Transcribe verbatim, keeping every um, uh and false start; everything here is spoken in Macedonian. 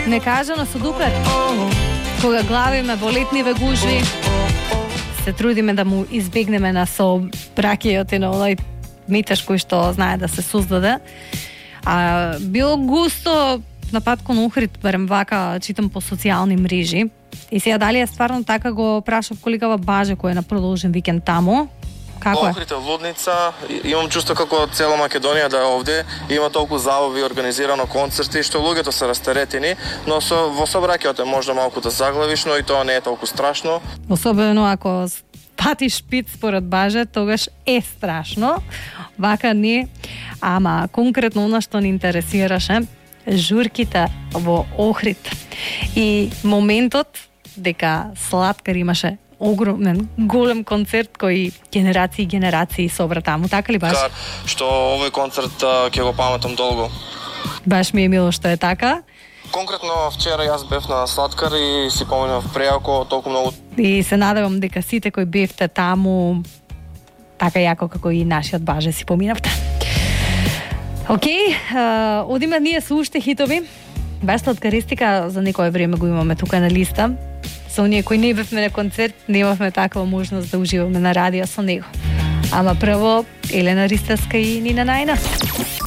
Некажано со Дупер. Кога главиме во летниве гужви, се трудиме да му избегнеме на сообраќајот и на оној метеж кој што знае да се создаде. А било густо на пат кон Охрид, барем вака читам по социјални мрежи. И сега дали е стварно така, го прашав коликава баже кој е на продолжен викенд таму. Како е? Охрид е лудница, имам чувство како цела Македонија да е овде, има толку забави, организирано концерти, што луѓето се растеретени, но со, во сообраќајот е можда малку да заглавиш, но и тоа не е толку страшно. Особено ако патиш шпиц според баже, тогаш е страшно. Вака не, ама конкретно она што ни интересираше, журките во Охрид. И моментот дека Сладкар имаше огромен, голем концерт кој генерации и генерации собра таму, така ли баш? Кар, што овој концерт ќе го паметам долго. Баш ми е мило што е така. Конкретно вчера јас бев на Сладкар и си поминав преако толку многу. И се надевам дека сите кои бевте таму така јако како и нашиот баже си поминавте. Океј, okay, одиме ние со уште хитови. Баш Сладкаристика за некое време го имаме тука на листа. Со оние кои не бевме на концерт, немавме таква можност да уживаме на радио со него. Ама прво, Елена Ристевска и Нина Најна.